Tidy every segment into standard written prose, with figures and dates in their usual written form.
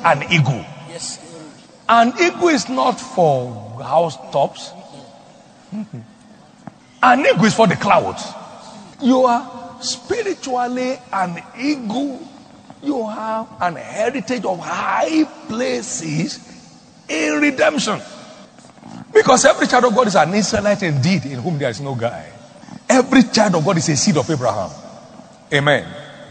an eagle. Yes. An eagle is not for house tops. An eagle is for the clouds. You are spiritually an eagle. You have an heritage of high places in redemption. Because every child of God is an Israelite indeed, in whom there is no guile. Every child of God is a seed of Abraham. Amen.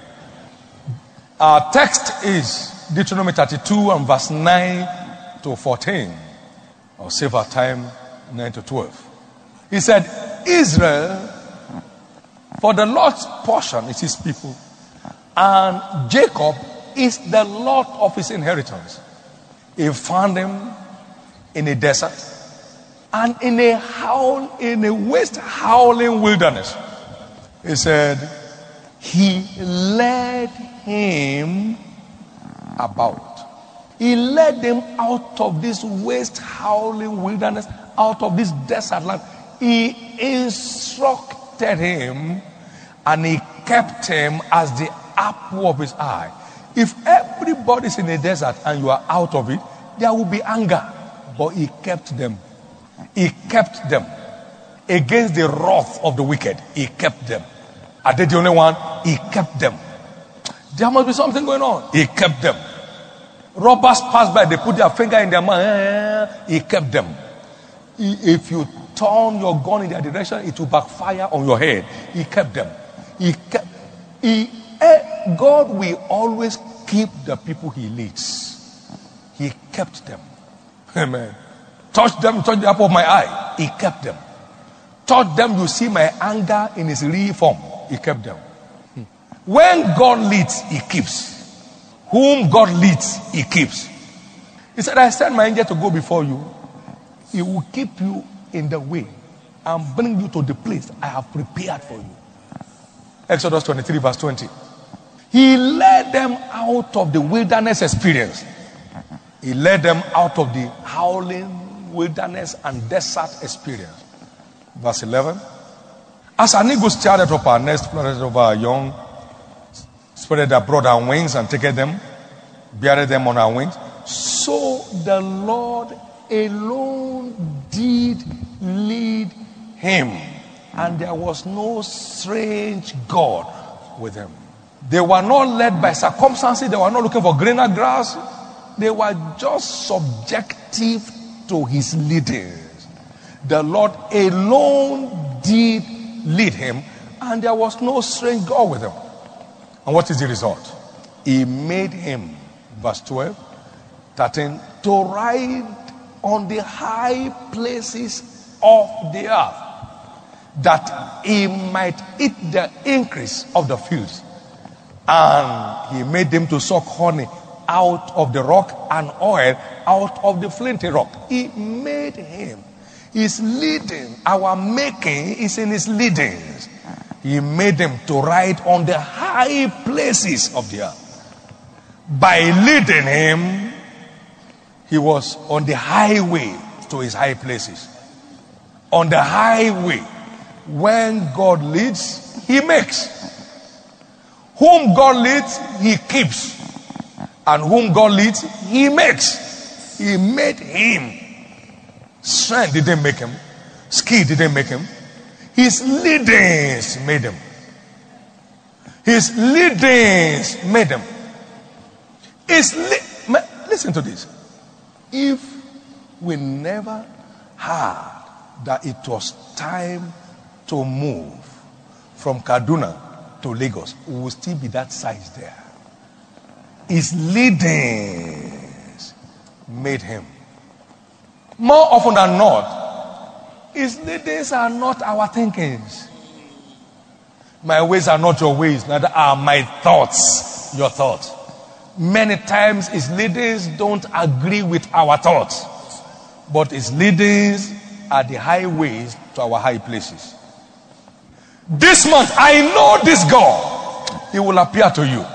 Our text is Deuteronomy 32 and verse 9 to 14. I'll save our time, 9 to 12. He said, Israel, for the Lord's portion is his people, and Jacob is the Lord of his inheritance. He found him in a desert and in a waste howling wilderness. He said, he led him about. He led him out of this waste howling wilderness, out of this desert land. He instructed him and he kept him as the apple of his eye. If everybody's in a desert and you are out of it, there will be anger. But he kept them. He kept them against the wrath of the wicked. He kept them. Are they the only one? He kept them. There must be something going on. He kept them. Robbers passed by, they put their finger in their mouth. He kept them. If you turn your gun in their direction, it will backfire on your head. He kept them. God will always keep the people he leads. He kept them. Amen. Touch them, touch the apple of my eye. He kept them. Touch them, you see my anger in its real form. He kept them. When God leads, he keeps. Whom God leads, he keeps. He said, I send my angel to go before you. He will keep you in the way and bring you to the place I have prepared for you. Exodus 23 verse 20. He led them out of the wilderness experience. He led them out of the howling wilderness and desert experience. Verse 11. As an eagle started up our nest, planted over our young, spread abroad our wings and taketh them, buried them on our wings, so the Lord alone did lead him, and there was no strange God with him. They were not led by circumstances. They were not looking for greener grass. They were just subjective to his leadings. The Lord alone did lead him, and there was no strange God with him. And what is the result? He made him, verse 12, 13, to ride on the high places of the earth, that he might eat the increase of the fields. And he made him to suck honey out of the rock and oil out of the flinty rock. He made him. His leading, our making is in his leadings. He made him to ride on the high places of the earth. By leading him, he was on the highway to his high places. On the highway, when God leads, he makes. Whom God leads, he keeps. And whom God leads, he makes. He made him. Strength didn't make him. Skill didn't make him. His leadings made him. His leadings made him. Listen to this. If we never heard that it was time to move from Kaduna to Lagos, we will still be that size there. His leadings made him. More often than not, his leadings are not our thinkings. My ways are not your ways, neither are my thoughts your thoughts. Many times his leadings don't agree with our thoughts, but his leadings are the highways to our high places. This month, I know this God, he will appear to you.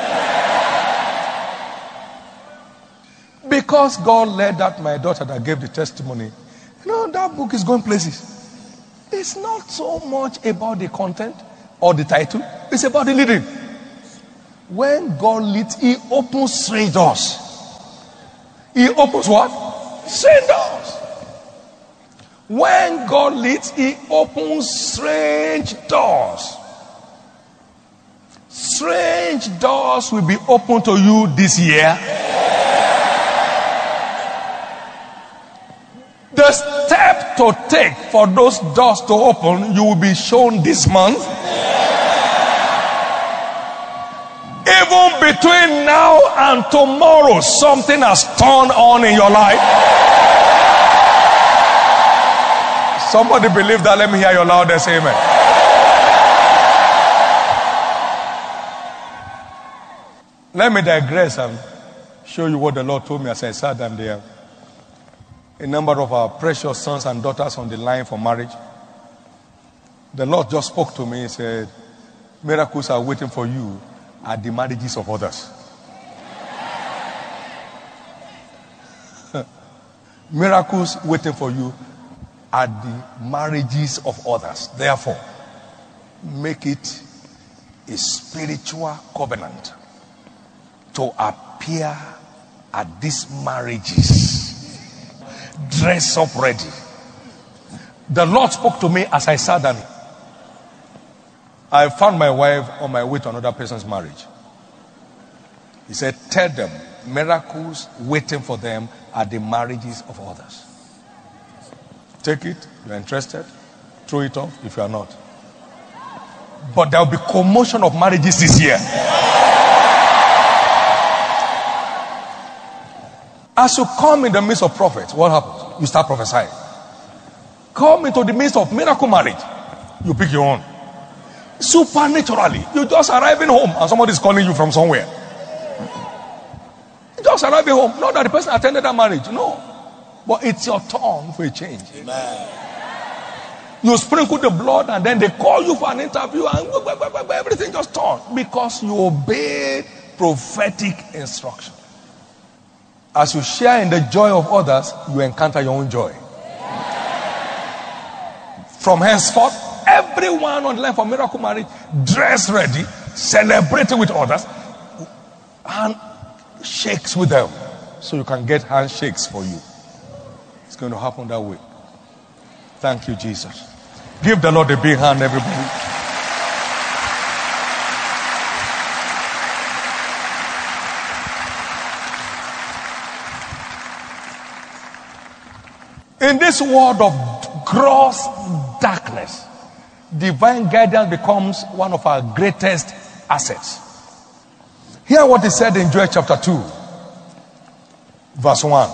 Because God led that my daughter that gave the testimony, that book is going places. It's not so much about the content or the title, it's about the leading. When God leads, he opens strange doors. He opens what? Strange doors. When God leads, he opens strange doors. Strange doors will be open to you this year. The step to take for those doors to open, you will be shown this month. Even between now and tomorrow, something has turned on in your life. Somebody believe that? Let me hear your loudest amen. Let me digress and show you what the Lord told me as I sat down there. A number of our precious sons and daughters on the line for marriage. The Lord just spoke to me and said, miracles are waiting for you at the marriages of others. Miracles waiting for you at the marriages of others. Therefore, make it a spiritual covenant to appear at these marriages. Dress up ready. The Lord spoke to me as I sat down. I found my wife on my way to another person's marriage. He said, tell them miracles waiting for them at the marriages of others. Take it. You're interested? Throw it off if you are not. But there will be commotion of marriages this year. As you come in the midst of prophets, what happens? You start prophesying. Come into the midst of miracle marriage, you pick your own. Supernaturally, you just arriving home and somebody is calling you from somewhere. You just arriving home. Not that the person attended that marriage, no. But it's your turn for a change. Amen. You sprinkle the blood and then they call you for an interview and everything just turned because you obeyed prophetic instruction. As you share in the joy of others, you encounter your own joy. From henceforth, everyone on the line for miracle marriage, dress ready, celebrating with others, and shakes with them. So you can get handshakes for you. It's going to happen that way. Thank you, Jesus. Give the Lord a big hand, everybody. In this world of gross darkness, divine guidance becomes one of our greatest assets. Hear what he said in Joel chapter 2, verse 1.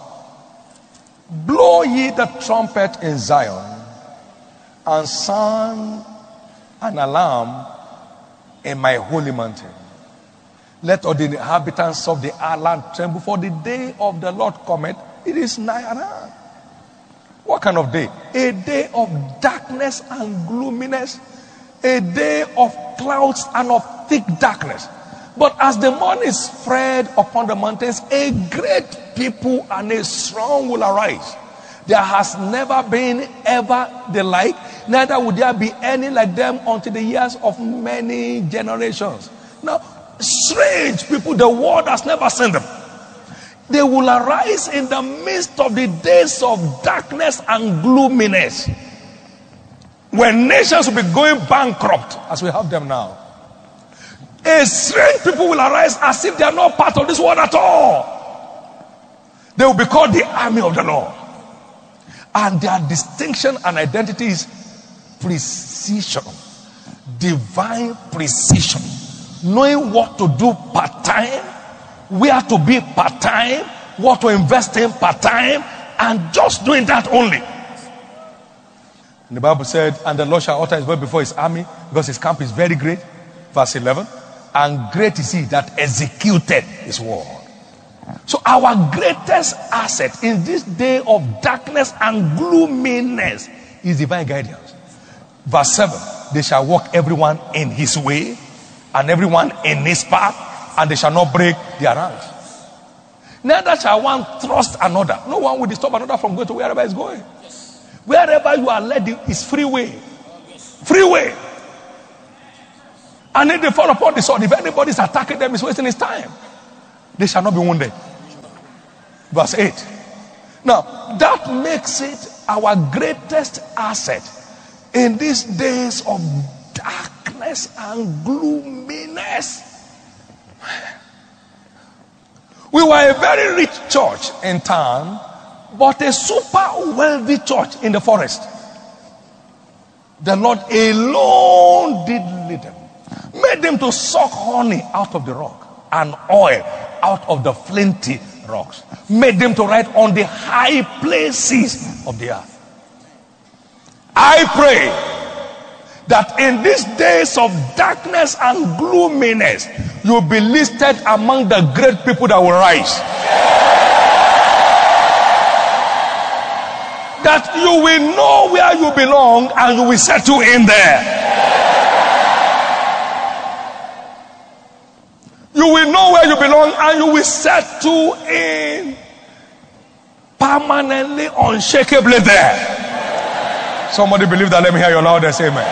Blow ye the trumpet in Zion, and sound an alarm in my holy mountain. Let all the inhabitants of the land tremble, for the day of the Lord cometh, it is nigh at hand. What kind of day? A day of darkness and gloominess. A day of clouds and of thick darkness. But as the morning is spread upon the mountains, a great people and a strong will arise. There has never been ever the like, neither would there be any like them until the years of many generations. Now, strange people, the world has never seen them. They will arise in the midst of the days of darkness and gloominess, when nations will be going bankrupt as we have them now. A strange people will arise as if they are not part of this world at all. They will be called the army of the Lord, and their distinction and identity is precision, divine precision, knowing what to do part-time, where to be part-time, what to invest in part-time, and just doing that only. And the Bible said, and the Lord shall utter his word before his army, because his camp is very great. Verse 11. And great is he that executed his word. So our greatest asset in this day of darkness and gloominess is divine guidance. Verse 7. They shall walk everyone in his way, and everyone in his path, and they shall not break their ranks. Neither shall one thrust another. No one will disturb another from going to wherever he's going. Wherever you are led is free way. Free way. And if they fall upon the sword, if anybody is attacking them, is wasting his time. They shall not be wounded. Verse 8. Now, that makes it our greatest asset in these days of darkness and gloominess. We were a very rich church in town, but a super wealthy church in the forest. The Lord alone did lead them. Made them to suck honey out of the rock and oil out of the flinty rocks. Made them to ride on the high places of the earth. I pray that in these days of darkness and gloominess, you'll be listed among the great people that will rise. That you will know where you belong and you will settle in there. You will know where you belong and you will settle in permanently, unshakably there. Somebody believe that? Let me hear your loudest amen.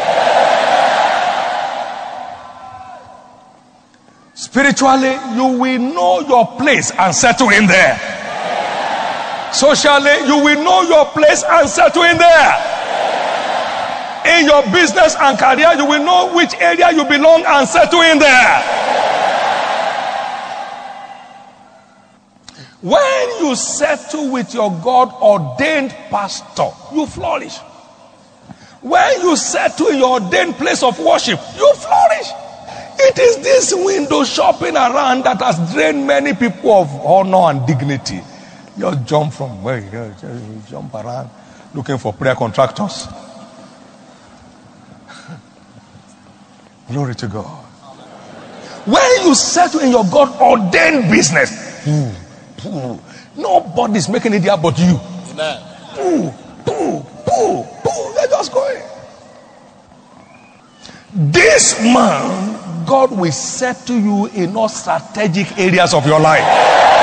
Spiritually, you will know your place and settle in there. Socially, you will know your place and settle in there. In your business and career, you will know which area you belong and settle in there. When you settle with your God-ordained pastor, you flourish. When you settle in your ordained place of worship, you flourish. It is this window shopping around that has drained many people of honor and dignity. You jump from where you jump around looking for prayer contractors. Glory to God. When you settle in your God-ordained business, nobody's making it there but you. Amen. They're just going. This man, God will settle you in all strategic areas of your life.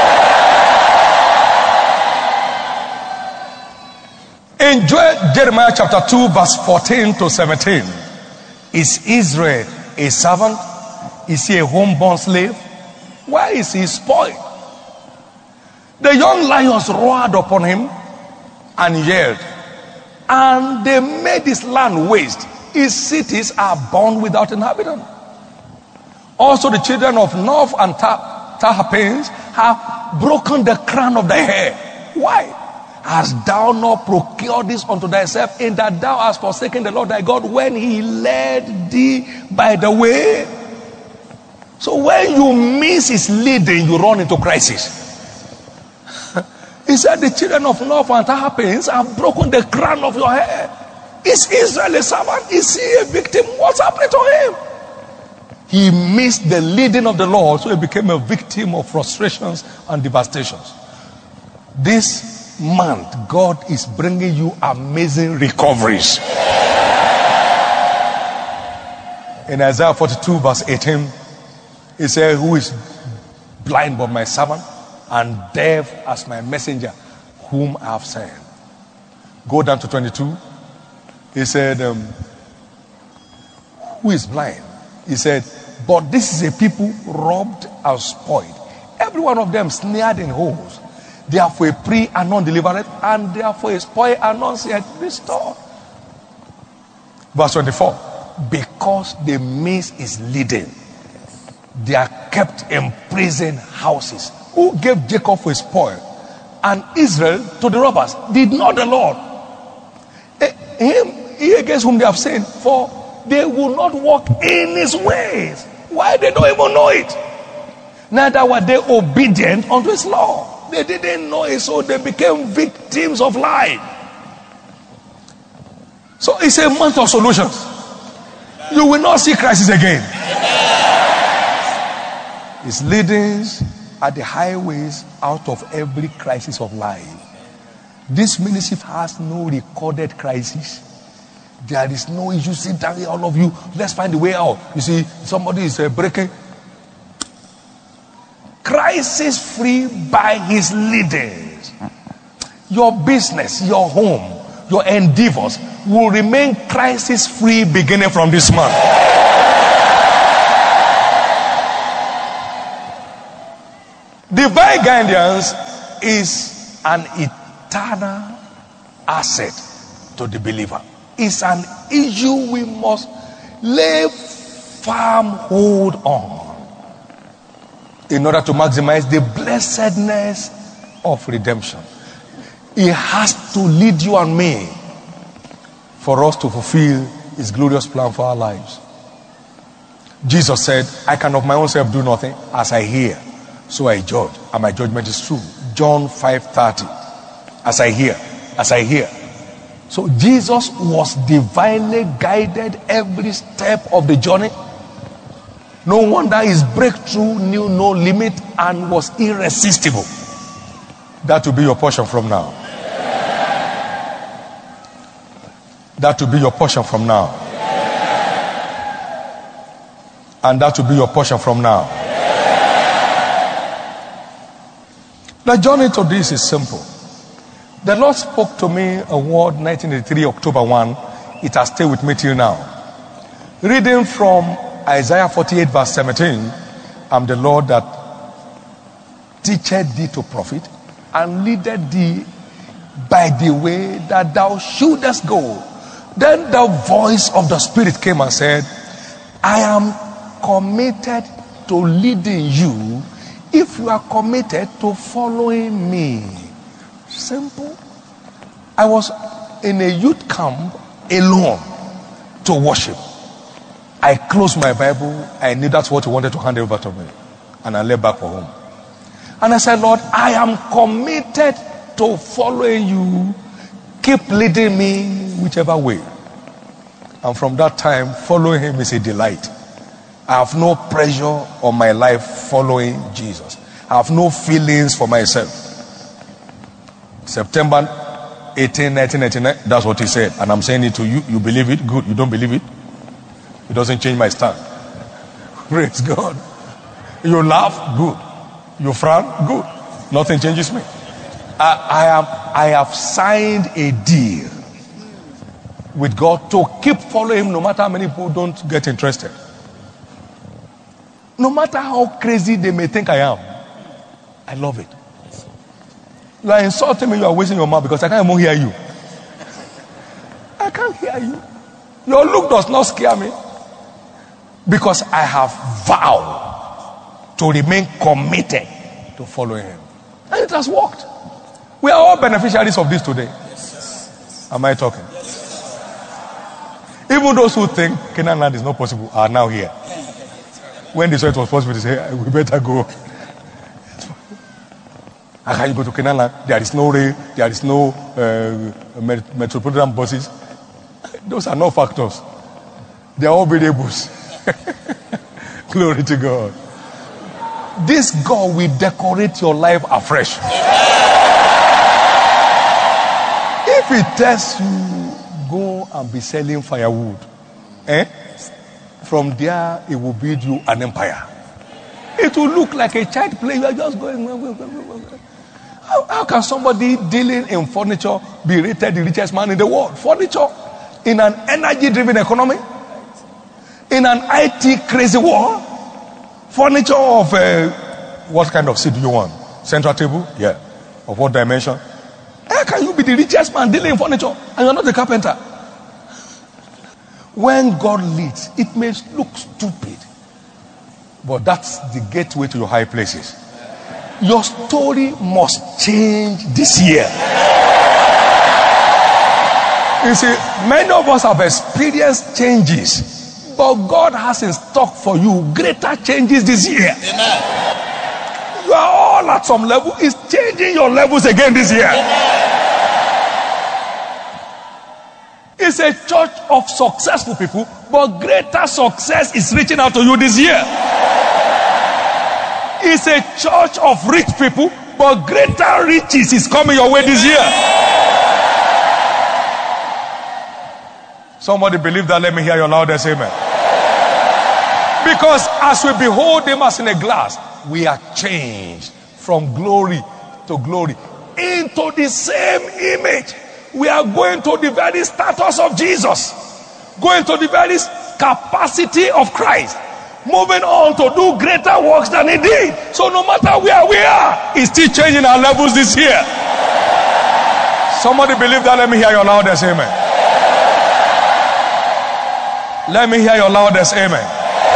In Jeremiah chapter 2 verse 14 to 17, is Israel a servant? Is he a homeborn slave? Why is he spoiled? The young lions roared upon him and yelled, and they made his land waste. His cities are burned without inhabitant. Also the children of Noph and Tahpanhes have broken the crown of thy hair. Why? Hast thou not procured this unto thyself, in that thou hast forsaken the Lord thy God when he led thee by the way? So when you miss his leading, you run into crisis. He said the children of Noph and Tahpanhes have broken the crown of your hair. Is Israel a servant? Is he a victim? What's happening to him? He missed the leading of the Lord, so he became a victim of frustrations and devastations. This month, God is bringing you amazing recoveries. In Isaiah 42 verse 18, he said, who is blind but my servant, and deaf as my messenger whom I have sent? Go down to 22. He said, who is blind? He said, but this is a people robbed and spoiled. Every one of them snared in holes. Therefore a prey and none delivered, and therefore a spoil and none yet restored. Verse 24. Because they miss his leading, they are kept in prison houses. Who gave Jacob for a spoil and Israel to the robbers? Did not the Lord? He against whom they have sinned, for they will not walk in his ways. Why? They don't even know it. Neither were they obedient unto his law. They didn't know it, so they became victims of life. So it's a month of solutions. You will not see crisis again. His leadings are the highways out of every crisis of life. This ministry has no recorded crisis. There is no issue. Sit down here, all of you. Let's find a way out. You see, somebody is breaking. Crisis free by his leadings. Your business, your home, your endeavors will remain crisis free beginning from this month. Divine guidance is an eternal asset to the believer. It's an issue we must lay firm hold on in order to maximize the blessedness of redemption. It has to lead you and me for us to fulfill his glorious plan for our lives. Jesus said, I can of my own self do nothing. As I hear, so I judge, and my judgment is true. John 5:30. As I hear. So Jesus was divinely guided every step of the journey. No wonder his breakthrough knew no limit and was irresistible. That will be your portion from now. That will be your portion from now. And that will be your portion from now. The journey to this is simple. The Lord spoke to me a word 1983 October 1. It has stayed with me till now. Reading from Isaiah 48 verse 17. I'm the Lord that teacheth thee to profit and leadeth thee by the way that thou shouldest go. Then the voice of the Spirit came and said, I am committed to leading you if you are committed to following me. Simple. I was in a youth camp alone to worship. I closed my Bible. I knew that's what he wanted to hand over to me. And I left back for home. And I said, Lord, I am committed to following you. Keep leading me whichever way. And from that time, following him is a delight. I have no pressure on my life following Jesus. I have no feelings for myself. September 18, 1999, that's what he said. And I'm saying it to you. You believe it? Good. You don't believe it? It doesn't change my stand. Praise God. You laugh? Good. You frown? Good. Nothing changes me. I have signed a deal with God to keep following him no matter how many people don't get interested. No matter how crazy they may think I am. I love it. You are insulting me, you are wasting your mouth because I can't even hear you. I can't hear you. Your look does not scare me. Because I have vowed to remain committed to following him. And it has worked. We are all beneficiaries of this today. Am I talking? Even those who think Canaan land is not possible are now here. When they saw it was possible, they say, we better go. How can you go to Canaan land? There is no rail, there is no metropolitan buses. Those are no factors. They are all variables. Glory to God. This God will decorate your life afresh. If he tells you, go and be selling firewood, from there, it will build you an empire. It will look like a child play. You are just going. How can somebody dealing in furniture be rated the richest man in the world? Furniture in an energy-driven economy, in an IT crazy world. Furniture of what kind of seat do you want? Central table? Yeah. Of what dimension? How can you be the richest man dealing in furniture and you're not a carpenter? When God leads, it may look stupid, but that's the gateway to your high places. Your story must change this year. You see, many of us have experienced changes, but God has in stock for you greater changes this year. Amen. You are all at some level. He's changing your levels again this year. Amen. It's a church of successful people, but greater success is reaching out to you this year. It's a church of rich people, but greater riches is coming your way this year. Somebody believe that? Let me hear your loudest amen. Because as we behold him as in a glass, we are changed from glory to glory into the same image. We are going to the very status of Jesus, going to the very capacity of Christ. moving on to do greater works than he did. So no matter where we are, he's still changing our levels this year. Somebody believe that? Let me hear your loudest amen. Let me hear your loudest amen.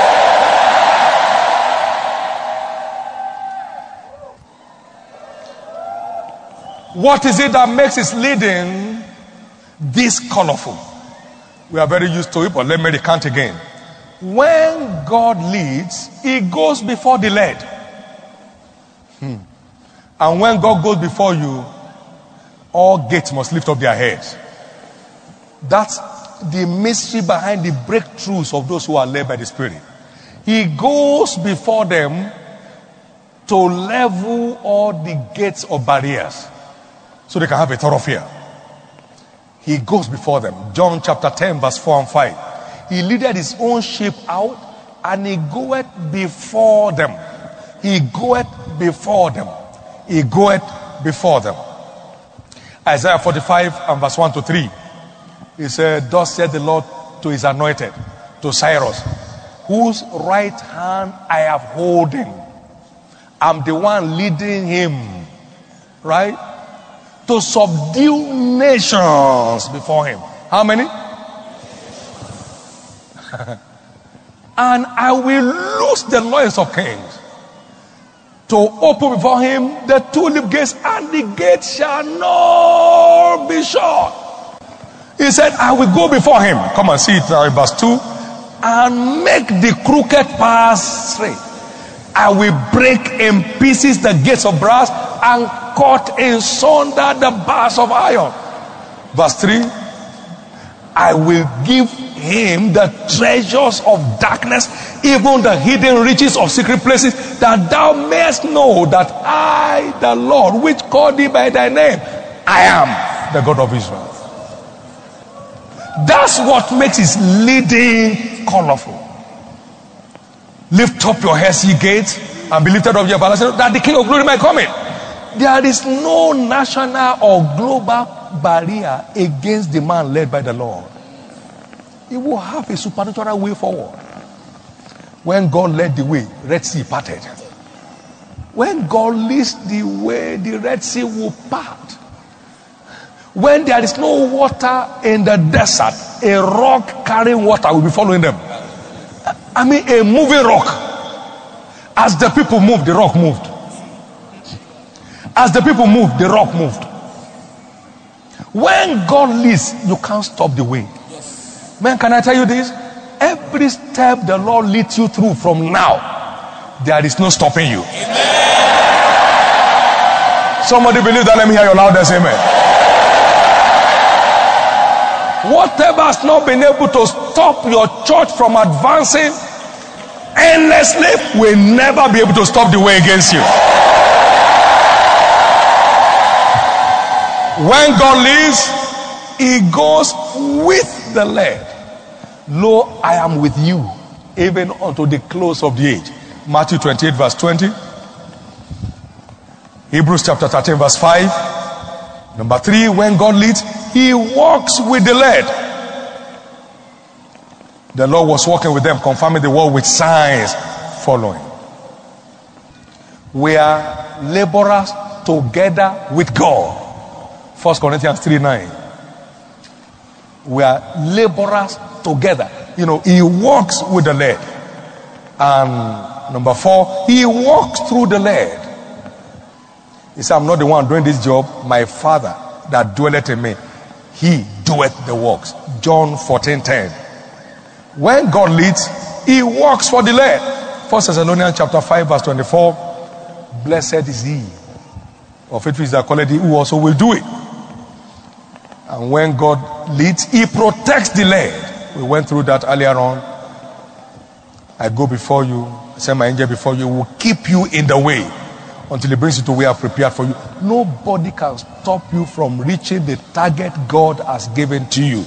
What is it that makes his leading this colorful? We are very used to it, but let me recount again. When God leads, he goes before the led. And when God goes before you, all gates must lift up their heads. That's the mystery behind the breakthroughs of those who are led by the Spirit. He goes before them to level all the gates of barriers so they can have a thoroughfare. He goes before them. John chapter 10 verse 4 and 5. He leaded his own sheep out, and he goeth before them. He goeth before them. He goeth before them. Isaiah 45 and verse 1 to 3. He said, thus said the Lord to his anointed, to Cyrus, whose right hand I have holding. I'm the one leading him, right? To subdue nations before him. How many? And I will loose the loins of kings, to open before him the tulip gates, and the gates shall not be shut. He said, I will go before him. Come and see it now in verse 2. And make the crooked paths straight. I will break in pieces the gates of brass, and cut in sunder the bars of iron. Verse 3. I will give him the treasures of darkness, even the hidden riches of secret places, that thou mayest know that I, the Lord, which called thee by thy name, I am the God of Israel. That's what makes his leading colorful. Lift up your heads, ye gates, and be lifted up your everlasting, that the King of glory might come in. There is no national or global barrier against the man led by the Lord. He will have a supernatural way forward. When God led the way, Red Sea parted. When God leads the way, the Red Sea will part. When there is no water in the desert, a rock carrying water will be following them. I mean, a moving rock. As the people moved, the rock moved. As the people moved, the rock moved. When God leads, you can't stop the way. Man, can I tell you this? Every step the Lord leads you through from now, there is no stopping you. Amen. Somebody believe that? Let me hear your loudest amen. Whatever has not been able to stop your church from advancing endlessly will never be able to stop the way against you. When God leads, he goes with the led. Lo, I am with you even unto the close of the age. Matthew 28 verse 20. Hebrews chapter 13 verse 5. Number 3, when God leads, he walks with the led. The Lord was walking with them, confirming the word with signs following. We are laborers together with God. 1 Corinthians 3:9. We are laborers together. You know, he walks with the led. And number 4, he walks through the led. He said, I'm not the one doing this job. My Father that dwelleth in me, he doeth the works. John 14:10. When God leads, he walks for the led. 1 Thessalonians chapter 5 verse 24. Blessed is he, or faithful is the quality, who also will do it. And when God leads, he protects the led. We went through that earlier on. I go before you, I send my angel before you, will keep you in the way until he brings you to where I've prepared for you. Nobody can stop you from reaching the target God has given to you.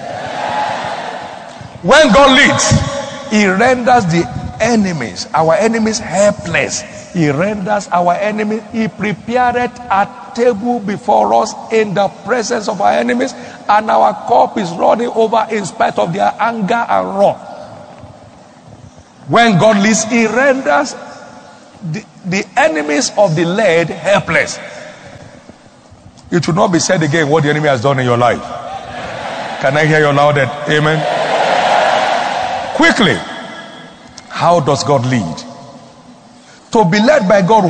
When God leads, he renders the enemies, our enemies, helpless. He renders our enemies. He prepared a table before us in the presence of our enemies, and our cup is running over in spite of their anger and wrath. When God leads, he renders the enemies of the led helpless. It should not be said again what the enemy has done in your life. Can I hear your loud amen? Quickly, how does God lead? To be led by God,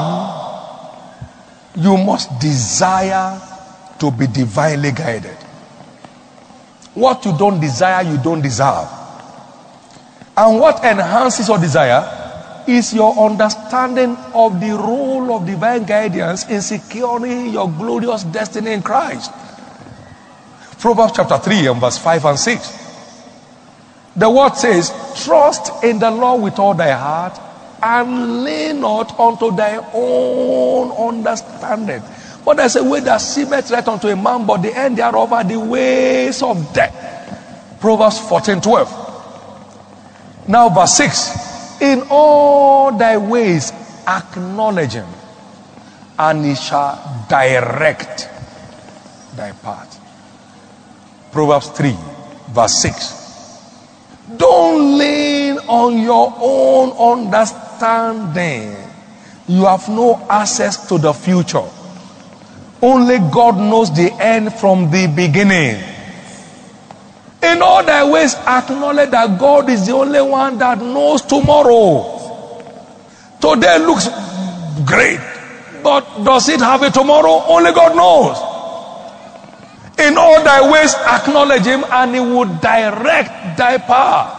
one, you must desire to be divinely guided. What you don't desire, you don't deserve. And what enhances your desire is your understanding of the role of divine guidance in securing your glorious destiny in Christ. Proverbs chapter 3 and verse 5 and 6. The word says, trust in the Lord with all thy heart and lean not unto thy own understanding. For there's a way that seemeth right unto a man, but the end thereof are the ways of death. Proverbs 14:12. Now verse 6. In all thy ways acknowledge him, and he shall direct thy path. Proverbs 3 verse 6. Don't lean on your own understanding. You have no access to the future. Only God knows the end from the beginning. In all thy ways acknowledge that God is the only one that knows tomorrow. Today looks great, but does it have a tomorrow? Only God knows. In all thy ways acknowledge him, and he will direct thy path.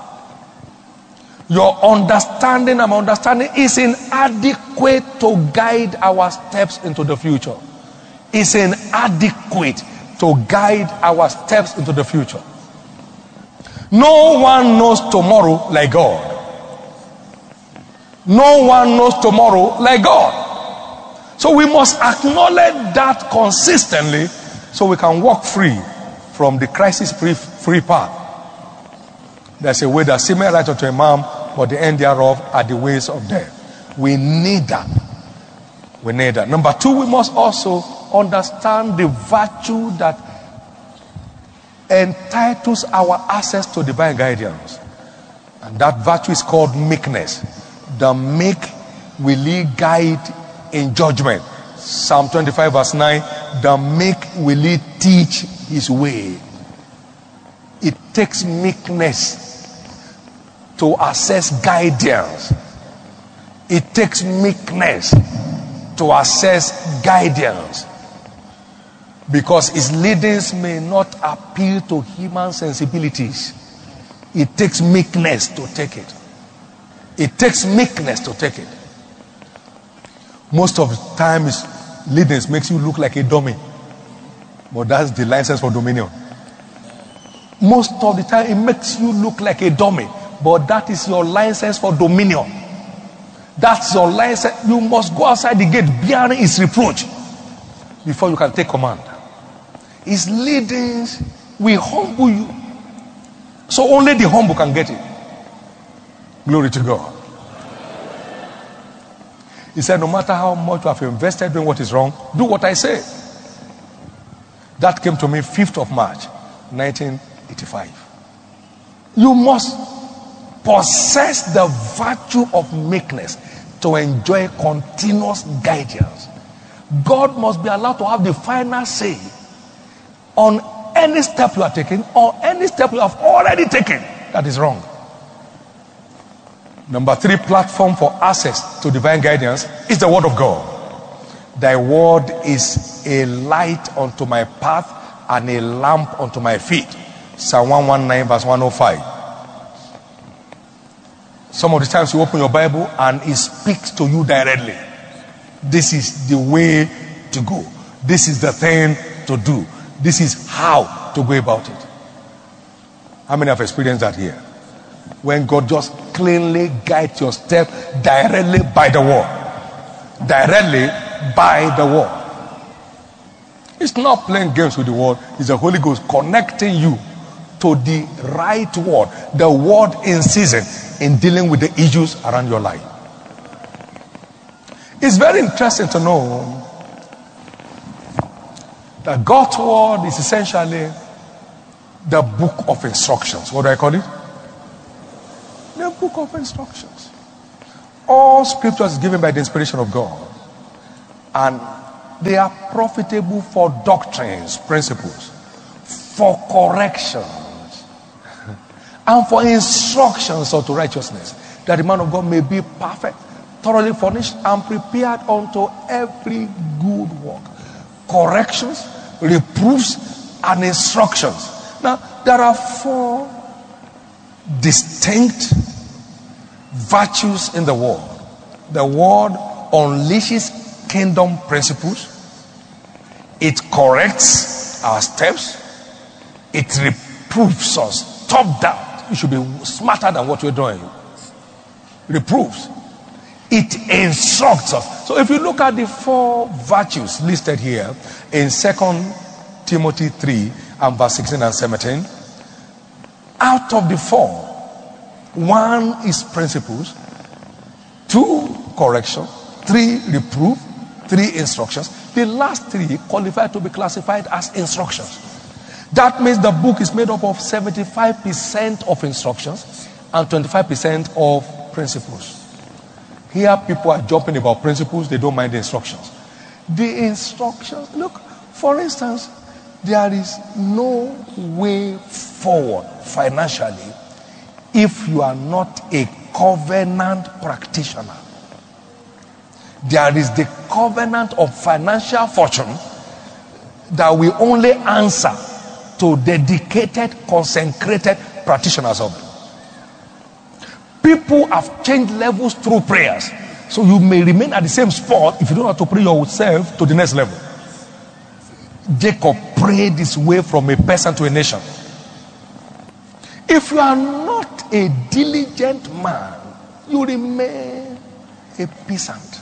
Your understanding and understanding is inadequate to guide our steps into the future. It's inadequate to guide our steps into the future. No one knows tomorrow like God. No one knows tomorrow like God. So we must acknowledge that consistently, so we can walk free from the crisis-free path. There's a way that seemeth right unto a man, but the end thereof are the ways of death. We need that. We need that. Number two, we must also understand the virtue that entitles our access to divine guidance. And that virtue is called meekness. The meek will he guide in judgment. Psalm 25 verse 9. The meek will he teach his way. It takes meekness to access guidance. It takes meekness to access guidance. Because his leadings may not appeal to human sensibilities. It takes meekness to take it. It takes meekness to take it. Most of the time, his leadings makes you look like a dummy. But that's the license for dominion. Most of the time, it makes you look like a dummy. But that is your license for dominion. That's your license. You must go outside the gate bearing his reproach before you can take command. His leadings will humble you. So only the humble can get it. Glory to God. He said, no matter how much you have invested doing what is wrong, do what I say. That came to me 5th of March, 1985. You must possess the virtue of meekness to enjoy continuous guidance. God must be allowed to have the final say on any step you are taking, or any step you have already taken that is wrong. Number 3 platform for access to divine guidance is the word of God. Thy word is a light unto my path and a lamp unto my feet. Psalm 119 verse 105. Some of the times you open your Bible and it speaks to you directly. This is the way to go. This is the thing to do. This is how to go about it. How many have experienced that here? When God just cleanly guides your step directly by the word. Directly by the word. It's not playing games with the word. It's the Holy Ghost connecting you to the right word. The word in season in dealing with the issues around your life. It's very interesting to know that God's word is essentially the book of instructions. What do I call it? The book of instructions. All scriptures is given by the inspiration of God, and they are profitable for doctrines, principles, for corrections, and for instructions unto righteousness, that the man of God may be perfect, thoroughly furnished, and prepared unto every good work. Corrections, reproofs, and instructions. Now, there are 4 distinct virtues in the word. The word unleashes kingdom principles. It corrects our steps. It reproofs us. Stop that. You should be smarter than what you're doing. Reproofs. It instructs us. So if you look at the 4 virtues listed here in 2 Timothy 3 and verse 16 and 17, out of the 4, 1 is principles, 2 correction, 3 reproof, 3 instructions. The last 3 qualify to be classified as instructions. That means the book is made up of 75% of instructions and 25% of principles. Here people are jumping about principles, they don't mind the instructions. The instructions, look, for instance, there is no way forward financially if you are not a covenant practitioner. There is the covenant of financial fortune that will only answer to dedicated, consecrated practitioners of it. People have changed levels through prayers. So you may remain at the same spot if you don't know how to pray yourself to the next level. Jacob prayed this way from a person to a nation. If you are not a diligent man, you remain a peasant.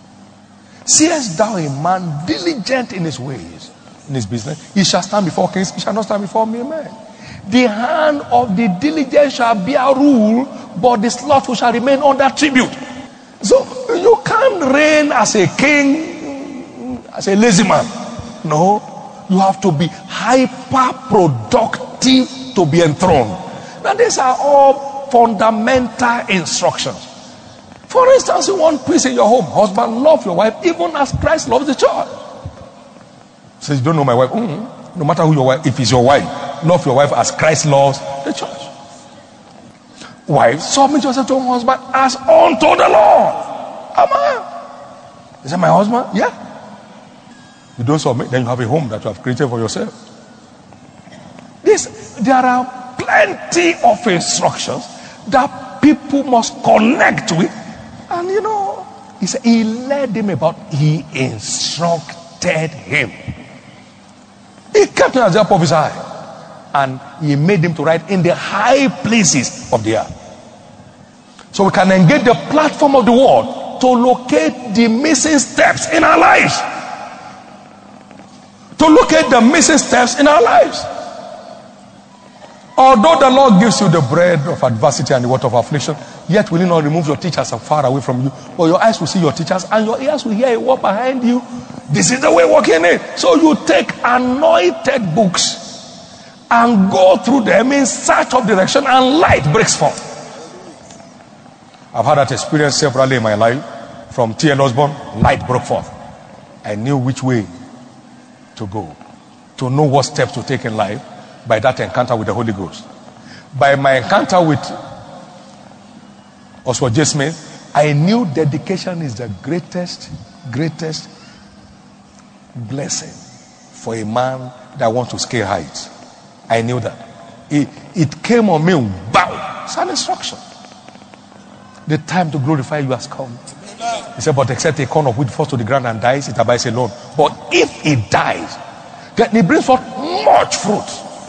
Seest thou a man diligent in his ways, in his business? He shall stand before kings, he shall not stand before mere men. The hand of the diligent shall bear rule, but the slothful shall remain under tribute. So you can't reign as a king, as a lazy man. No, you have to be hyper productive to be enthroned. Now these are all fundamental instructions. For instance, you want peace in your home. Husband, love your wife even as Christ loves the church. Says, you don't know my wife. No matter who your wife, if it's your wife, love your wife as Christ loves the church. Wife, submit yourself to your husband as unto the Lord. Amen. Is that my husband? Yeah. You don't submit, then you have a home that you have created for yourself. There are plenty of instructions that people must connect with. And you know, he said he led him about, he instructed him. He kept him at the apple of his eye. And he made him to ride in the high places of the earth. So we can engage the platform of the world to locate the missing steps in our lives. To locate the missing steps in our lives. Although the Lord gives you the bread of adversity and the water of affliction, yet will he not remove your teachers far away from you. But your eyes will see your teachers and your ears will hear a word behind you. This is the way walking in. So you take anointed books and go through them in search of direction, and light breaks forth. I've had that experience severally in my life. From T.L. Osborne, light broke forth. I knew which way to go, to know what steps to take in life by that encounter with the Holy Ghost. By my encounter with Oswald J. Smith, I knew dedication is the greatest blessing for a man that wants to scale heights. I knew that. It came on me, wow, it's an instruction. The time to glorify you has come. He said, but except a corn of wheat falls to the ground and dies, it abides alone. But if it dies, then it brings forth much fruit.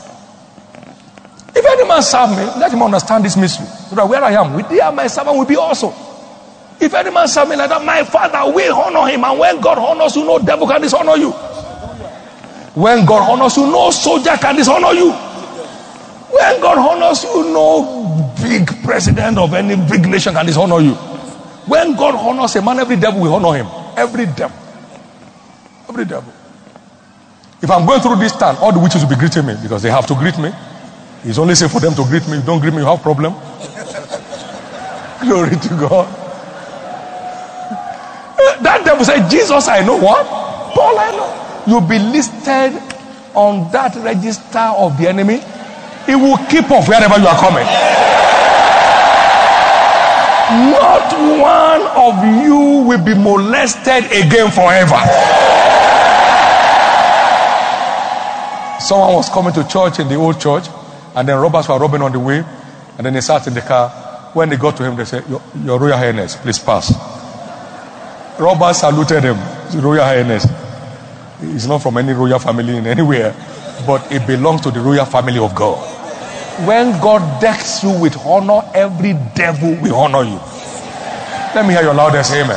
If any man serve me, let him understand this mystery. So that where I am, with thee my servant will be also. If any man serve me like that, my Father will honor him. And when God honors you, no devil can dishonor you. When God honors you, no soldier can dishonor you. When God honors you, no big president of any big nation can dishonor you. When God honors a man, every devil will honor him. Every devil. Every devil. If I'm going through this town, all the witches will be greeting me because they have to greet me. It's only safe for them to greet me. You don't greet me, you have problem. Glory to God. That devil said, Jesus, I know what? Paul, I know. You'll be listed on that register of the enemy. It will keep off wherever you are coming. Not one of you will be molested again forever. Someone was coming to church in the old church, and then robbers were robbing on the way, and then they sat in the car. When they got to him, they said, Your Royal Highness, please pass. Robbers saluted him. Royal Highness. He's not from any royal family in anywhere, but it belongs to the royal family of God. When God decks you with honor, every devil will honor you. Let me hear your loudest amen.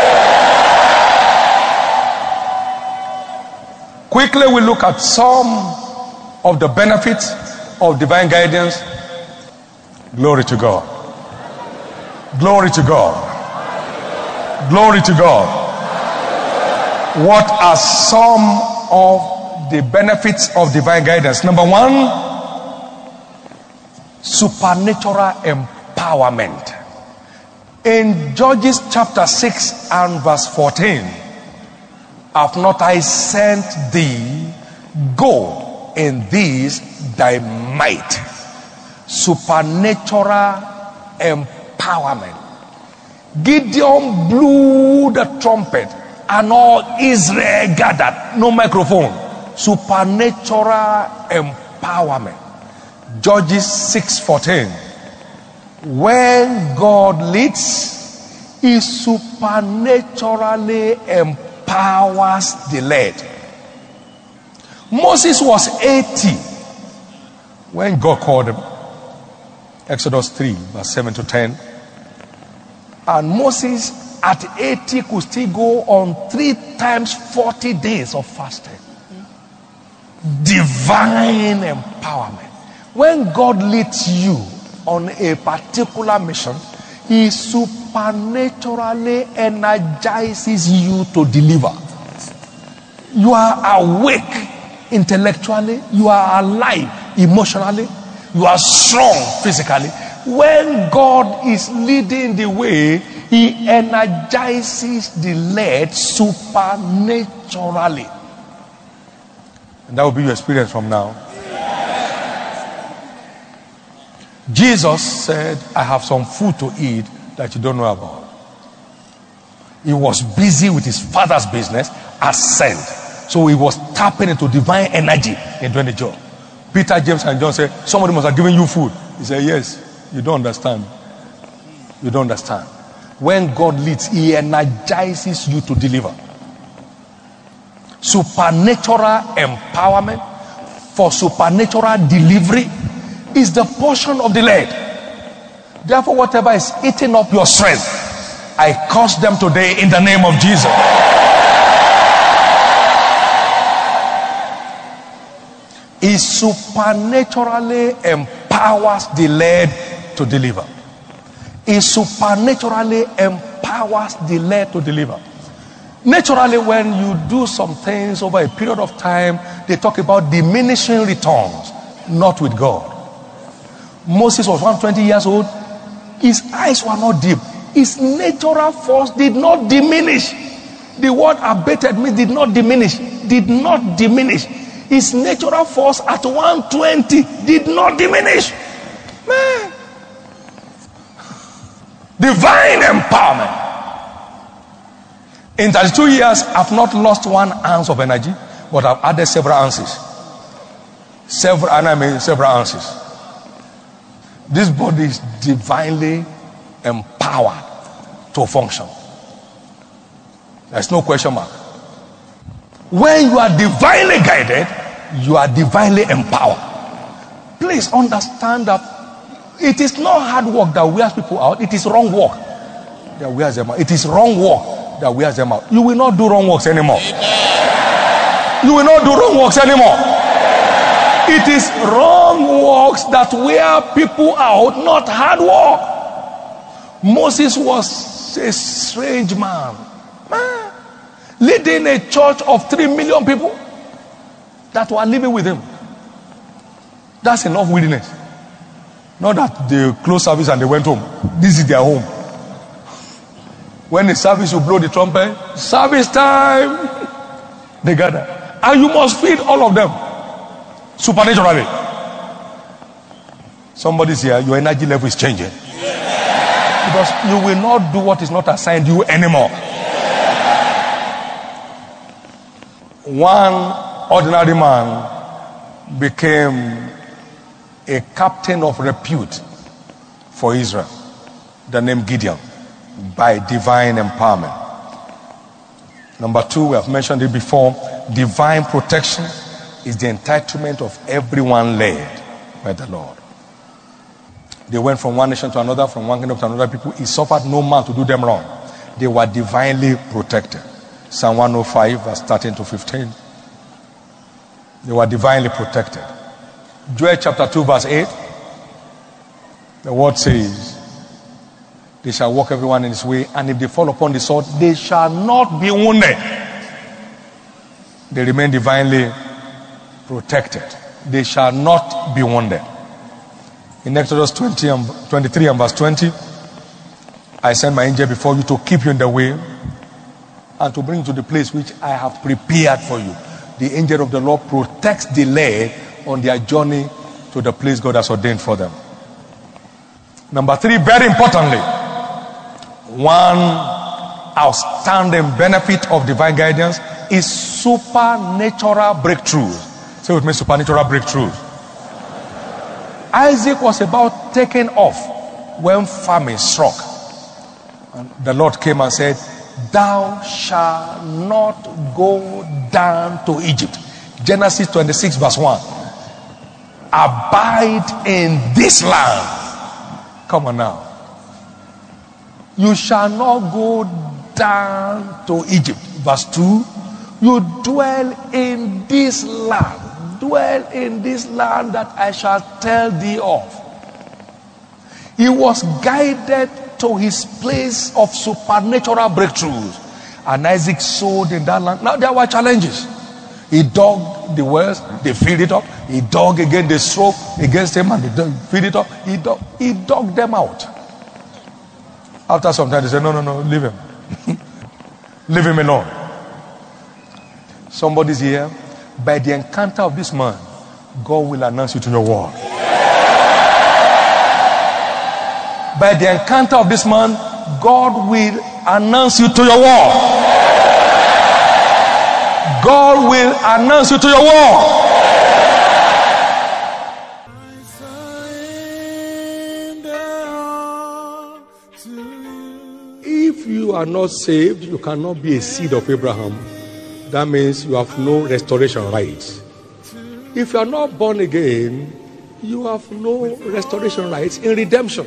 Quickly, we look at some of the benefits of divine guidance. Glory to God. Glory to God. Glory to God. What are some of the benefits of divine guidance? Number one, supernatural empowerment. In Judges chapter 6 and verse 14, have not I sent thee? Go in this thy might. Supernatural empowerment. Gideon blew the trumpet and all Israel gathered. No microphone. Supernatural empowerment. Judges 6:14. When God leads, he supernaturally empowers the led. Moses was 80 when God called him. Exodus 3 verse 7 to 10. And Moses at 80 could still go on 3 times 40 days of fasting. Divine empowerment. When God leads you on a particular mission, he supernaturally energizes you to deliver. You are awake intellectually, you are alive emotionally, you are strong physically. When God is leading the way, he energizes the led supernaturally. And that will be your experience from now. Jesus said, I have some food to eat that you don't know about. He was busy with his father's business, ascend. So he was tapping into divine energy in doing the job. Peter, James, and John said, somebody must have given you food. He said, yes. You don't understand. You don't understand. When God leads, he energizes you to deliver. Supernatural empowerment for supernatural delivery is the portion of the led. Therefore, whatever is eating up your strength, I curse them today in the name of Jesus. He supernaturally empowers the led to deliver. He supernaturally empowers the led to deliver. Naturally, when you do some things over a period of time, they talk about diminishing returns, not with God. Moses was 120 years old. His eyes were not deep. His natural force did not diminish. The word abated means did not diminish. Did not diminish. His natural force at 120 did not diminish. Man. Divine empowerment. In 32 years, I've not lost 1 ounce of energy, but I've added several ounces. Several ounces. This body is divinely empowered to function. There's no question mark. When you are divinely guided, you are divinely empowered. Please understand that it is not hard work that wears people out. It is wrong work that wears them out. It is wrong work that wears them out. You will not do wrong works anymore. You will not do wrong works anymore. It is wrong works that wear people out, not hard work. Moses was a strange man. Leading a church of 3 million people that were living with him. That's enough witness. Not that they closed service and they went home. This is their home. When the service, you blow the trumpet. Service time. They gather. And you must feed all of them. Supernaturally. Somebody's here. Your energy level is changing. Because you will not do what is not assigned you anymore. One ordinary man became a captain of repute for Israel. The name Gideon. By divine empowerment. Number two, we have mentioned it before. Divine protection is the entitlement of everyone led by the Lord. They went from one nation to another, from one kingdom to another people. He suffered no man to do them wrong. They were divinely protected. Psalm 105, verse 13 to 15. They were divinely protected. Joel chapter 2, verse 8. The word says, they shall walk everyone in his way, and if they fall upon the sword, they shall not be wounded. They remain divinely protected. They shall not be wounded. In Exodus 23 and verse 20, I send my angel before you to keep you in the way and to bring you to the place which I have prepared for you. The angel of the Lord protects the led on their journey to the place God has ordained for them. Number three, very importantly, one outstanding benefit of divine guidance is supernatural breakthroughs. Say with me, supernatural breakthroughs. Isaac was about taking off when famine struck. And the Lord came and said, thou shalt not go down to Egypt. Genesis 26 verse 1. Abide in this land. Come on now. You shall not go down to Egypt. Verse 2. You dwell in this land. Dwell in this land that I shall tell thee of. He was guided to his place of supernatural breakthroughs. And Isaac sowed in that land. Now there were challenges. He dug the wells, they filled it up. He dug again, they strove against him and they filled it up. He dug them out. After some time they said, no, leave him. Leave him alone. Somebody's here. By the encounter of this man, God will announce you to your world. By the encounter of this man, God will announce you to your world. God will announce you to your world. If you are not saved, you cannot be a seed of Abraham. That means you have no restoration rights. If you are not born again, you have no restoration rights in redemption.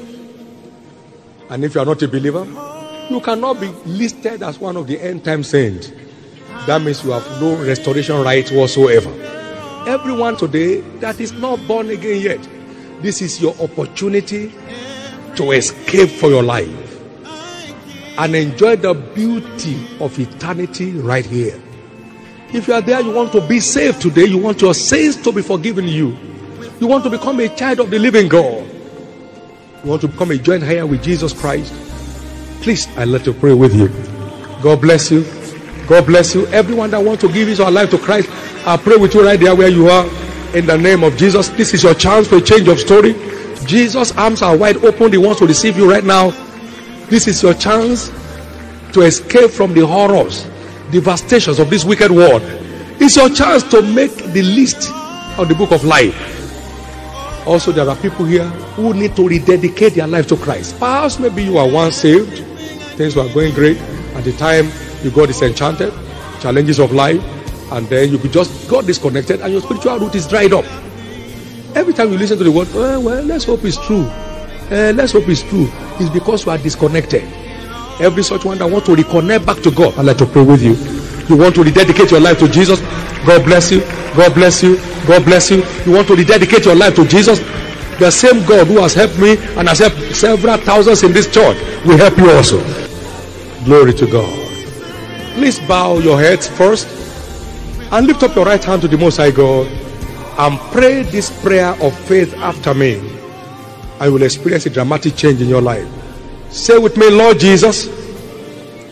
And if you are not a believer, you cannot be listed as one of the end time saints. That means you have no restoration rights whatsoever. Everyone today that is not born again yet, this is your opportunity to escape for your life and enjoy the beauty of eternity right here. If you are there, you want to be saved today, you want your sins to be forgiven you, you want to become a child of the living God, you want to become a joint heir with Jesus Christ, please, I'd like to pray with you. God bless you. God bless you. Everyone that wants to give his or her life to Christ, I pray with you right there where you are. In the name of Jesus, this is your chance for a change of story. Jesus' arms are wide open. He wants to receive you right now. This is your chance to escape from the horrors, devastations of this wicked world. It's your chance to make the list of the book of life. Also, there are people here who need to rededicate their life to Christ. Perhaps maybe you are once saved, things were going great at the time you got disenchanted, challenges of life, and then you just got disconnected and your spiritual root is dried up. Every time you listen to the word, well, let's hope it's true. Let's hope it's true. It's because you are disconnected. Every such one that wants to reconnect back to God, I'd like to pray with you. You want to rededicate your life to Jesus? God bless you. God bless you. God bless you. You want to rededicate your life to Jesus? The same God who has helped me and has helped several thousands in this church will help you also. Glory to God. Please bow your heads first and lift up your right hand to the Most High God and pray this prayer of faith after me. I will experience a dramatic change in your life. Say with me, Lord Jesus,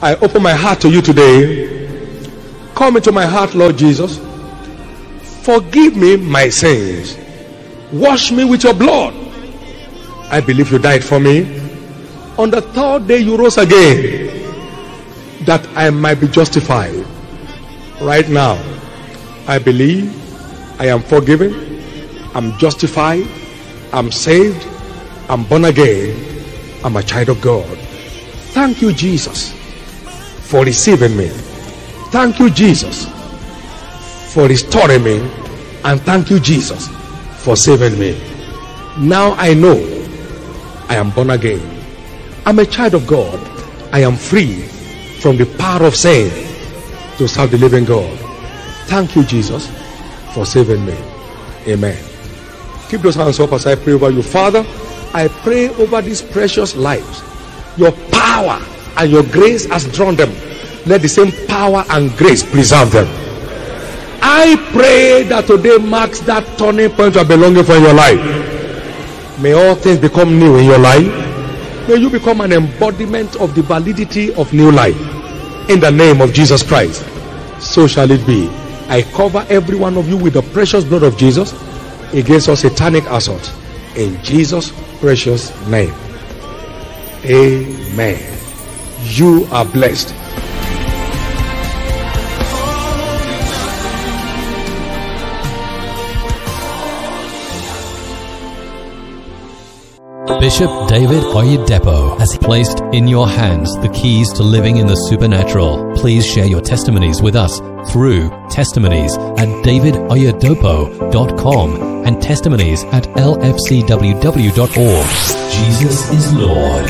I open my heart to you today. Come into my heart, Lord Jesus. Forgive me my sins. Wash me with your blood. I believe you died for me. On the third day you rose again, that I might be justified. Right now, I believe I am forgiven, I'm justified, I'm saved, I'm born again, I'm a child of God. Thank you, Jesus, for receiving me. Thank you, Jesus, for restoring me. And thank you, Jesus, for saving me. Now I know I am born again. I'm a child of God. I am free from the power of sin to serve the living God. Thank you, Jesus, for saving me. Amen. Keep those hands up as I pray over you. Father, I pray over these precious lives. Your power and your grace has drawn them. Let the same power and grace preserve them. I pray that today marks that turning point of belonging for your life. May all things become new in your life. May you become an embodiment of the validity of new life. In the name of Jesus Christ, so shall it be. I cover every one of you with the precious blood of Jesus against all satanic assault. In Jesus' precious name. Amen. You are blessed. Bishop David Oyedepo has placed in your hands the keys to living in the supernatural. Please share your testimonies with us through testimonies@davidoyedepo.com and testimonies@lfcww.org. Jesus is Lord.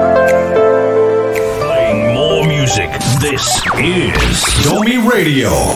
Playing more music. This is Domi Radio.